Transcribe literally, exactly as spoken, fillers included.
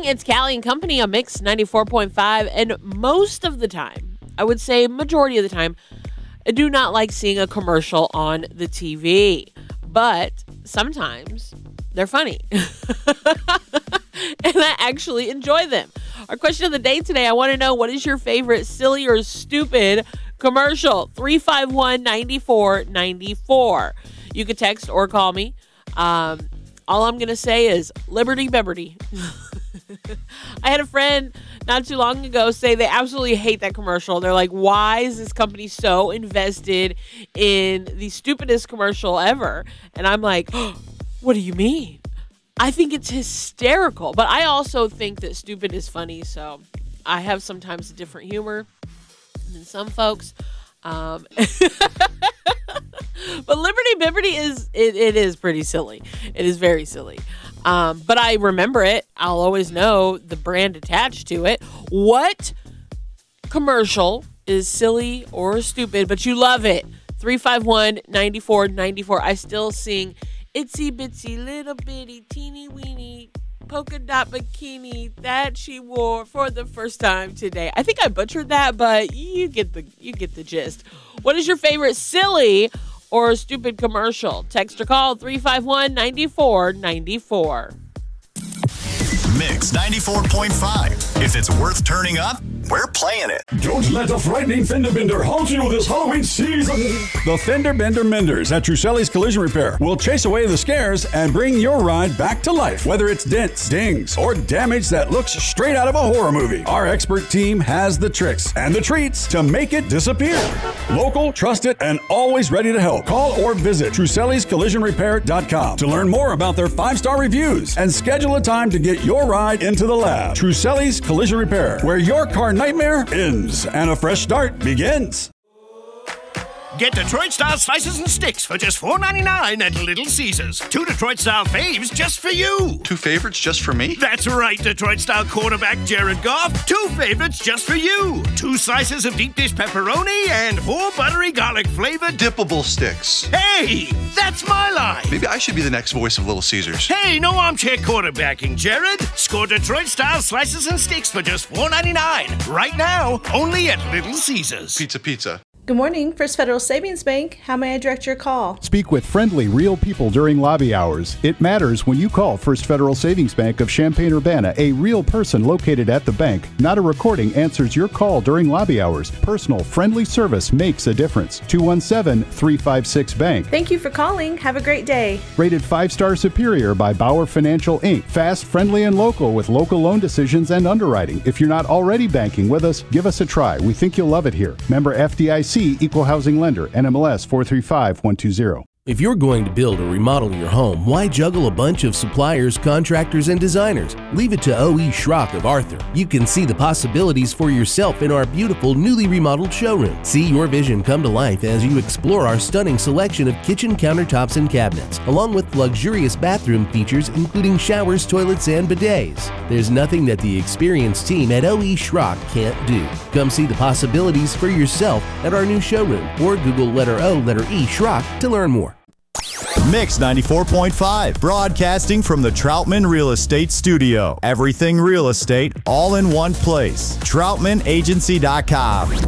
It's Callie and Company on Mix ninety-four point five. And most of the time, I would say majority of the time, I do not like seeing a commercial on the T V. But sometimes they're funny. And I actually enjoy them. Our question of the day today, I want to know, what is your favorite silly or stupid commercial? three five one, nine four nine four. You can text or call me. Um, all I'm going to say is Liberty Bibberty. I had a friend not too long ago say they absolutely hate that commercial. They're like, why is this company so invested in the stupidest commercial ever? And I'm like, oh, what do you mean? I think it's hysterical. But I also think that stupid is funny. So I have sometimes a different humor than some folks. Um, but Liberty Bibberty is, it, it is pretty silly. It is very silly. Um, but I remember it. I'll always know the brand attached to it. What commercial is silly or stupid, but you love it? three five one, nine four nine four. I still sing itsy bitsy little bitty teeny weeny polka dot bikini that she wore for the first time today. I think I butchered that, but you get the you get the gist. What is your favorite silly or stupid commercial? Text or call three five one, nine four nine four. Mix ninety-four point five. If it's worth turning up, we're playing it. Don't let a frightening fender bender haunt you this Halloween season. The Fender Bender Menders at Truselli's Collision Repair will chase away the scares and bring your ride back to life. Whether it's dents, dings, or damage that looks straight out of a horror movie, our expert team has the tricks and the treats to make it disappear. Local, trusted, and always ready to help. Call or visit Truselli's Collision Repair dot com to learn more about their five-star reviews and schedule a time to get your ride into the lab. Truselli's Collision Repair, where your car nightmare ends and a fresh start begins. Get Detroit-style slices and sticks for just four ninety-nine at Little Caesars. Two Detroit-style faves just for you. Two favorites just for me? That's right, Detroit-style quarterback Jared Goff. Two favorites just for you. Two slices of deep dish pepperoni and four buttery garlic-flavored dippable sticks. Hey, that's my line. Maybe I should be the next voice of Little Caesars. Hey, no armchair quarterbacking, Jared. Score Detroit-style slices and sticks for just four ninety-nine. Right now, only at Little Caesars. Pizza, pizza. Good morning, First Federal Savings Bank. How may I direct your call? Speak with friendly, real people during lobby hours. It matters when you call First Federal Savings Bank of Champaign-Urbana. A real person located at the bank, not a recording, answers your call during lobby hours. Personal, friendly service makes a difference. two one seven, three five six, bank. Thank you for calling. Have a great day. Rated five-star superior by Bauer Financial, Incorporated. Fast, friendly, and local with local loan decisions and underwriting. If you're not already banking with us, give us a try. We think you'll love it here. Member F D I C. Equal Housing Lender, N M L S four three five one two zero. If you're going to build or remodel your home, why juggle a bunch of suppliers, contractors, and designers? Leave it to O E. Schrock of Arthur. You can see the possibilities for yourself in our beautiful, newly remodeled showroom. See your vision come to life as you explore our stunning selection of kitchen countertops and cabinets, along with luxurious bathroom features including showers, toilets, and bidets. There's nothing that the experienced team at O E. Schrock can't do. Come see the possibilities for yourself at our new showroom, or Google letter O, letter E, Schrock to learn more. Mix ninety-four point five, broadcasting from the Troutman Real Estate Studio. Everything real estate, all in one place. Troutman Agency dot com.